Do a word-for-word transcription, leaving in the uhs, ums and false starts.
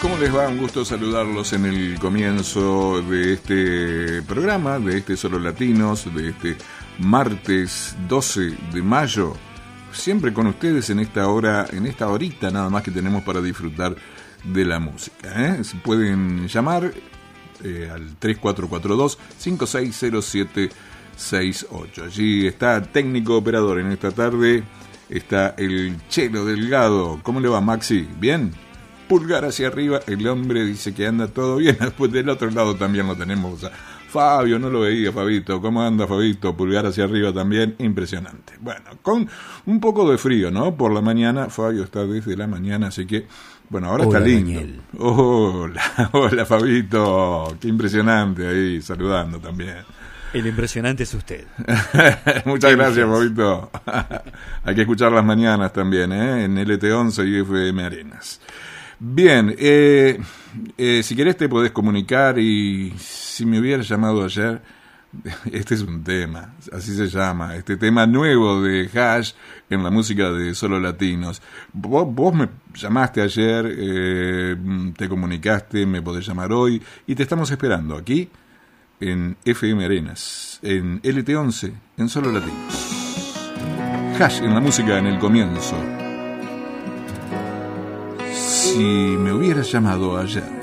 ¿Cómo les va? Un gusto saludarlos en el comienzo de este programa, de este Solo Latinos, de este martes doce de mayo. Siempre con ustedes en esta hora, en esta horita nada más que tenemos para disfrutar de la música, ¿eh? Se pueden llamar eh, al tres cuatro cuatro dos, cinco seis cero siete seis ocho. Allí está técnico operador en esta tarde, está el Chelo Delgado. ¿Cómo le va, Maxi? ¿Bien? Pulgar hacia arriba, el hombre dice que anda todo bien. Después del otro lado también lo tenemos, o sea, Fabio, no lo veía, Fabito. ¿Cómo anda, Fabito? Pulgar hacia arriba también, impresionante. Bueno, con un poco de frío, ¿no? Por la mañana, Fabio está desde la mañana, así que, bueno, ahora hola, está lindo. Daniel. Hola, hola, Fabito. Qué impresionante ahí, saludando también. El impresionante es usted. Muchas gracias, Fabito. Hay que escuchar las mañanas también, ¿eh? En L T once y F M Arenas. Bien, eh, eh, si querés te podés comunicar y si me hubieras llamado ayer, este es un tema, así se llama, este tema nuevo de Hash en la música de Solo Latinos. Vos, vos me llamaste ayer, eh, te comunicaste, me podés llamar hoy y te estamos esperando aquí en F M Arenas, en L T once, en Solo Latinos. Hash en la música en el comienzo. Si me hubieras llamado ayer.